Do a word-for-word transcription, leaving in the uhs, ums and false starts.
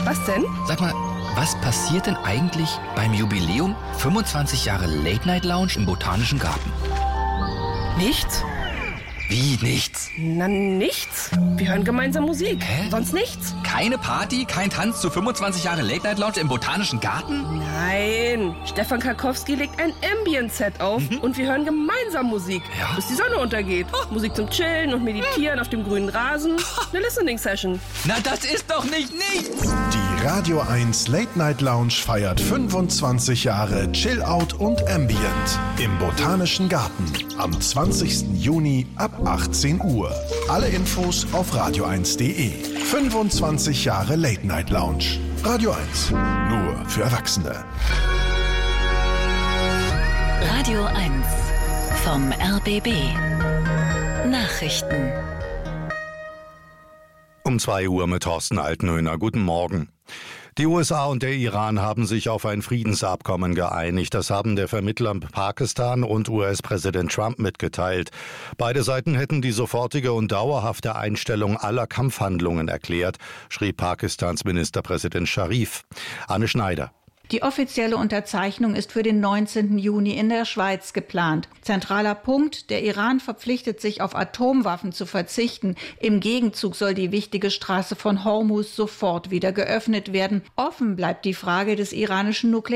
Was denn? Sag mal, was passiert denn eigentlich beim Jubiläum fünfundzwanzig Jahre Late Night Lounge im Botanischen Garten? Nichts? Wie nichts? Na, nichts. Wir hören gemeinsam Musik. Hä? Sonst nichts. Keine Party, kein Tanz zu fünfundzwanzig Jahre Late Night Lounge im Botanischen Garten? Nein. Stefan Karkowski legt ein Ambient-Set auf mhm. und wir hören gemeinsam Musik, ja? bis die Sonne untergeht. Oh. Musik zum Chillen und Meditieren auf dem grünen Rasen. Eine Listening-Session. Na, das ist doch nicht nichts! Die Radio eins Late Night Lounge feiert fünfundzwanzig Jahre Chill-Out und Ambient im Botanischen Garten am zwanzigsten Juni ab achtzehn Uhr. Alle Infos auf radio eins punkt de. fünfundzwanzig Jahre Late Night Lounge. Radio eins. Nur für Erwachsene. Radio eins vom R B B. Nachrichten. Um zwei Uhr mit Thorsten Altenhöhner. Guten Morgen. Die U S A und der Iran haben sich auf ein Friedensabkommen geeinigt. Das haben der Vermittler Pakistan und U S-Präsident Trump mitgeteilt. Beide Seiten hätten die sofortige und dauerhafte Einstellung aller Kampfhandlungen erklärt, schrieb Pakistans Ministerpräsident Sharif. Anne Schneider. Die offizielle Unterzeichnung ist für den neunzehnten Juni in der Schweiz geplant. Zentraler Punkt: Der Iran verpflichtet sich, auf Atomwaffen zu verzichten. Im Gegenzug soll die wichtige Straße von Hormuz sofort wieder geöffnet werden. Offen bleibt die Frage des iranischen Nuklear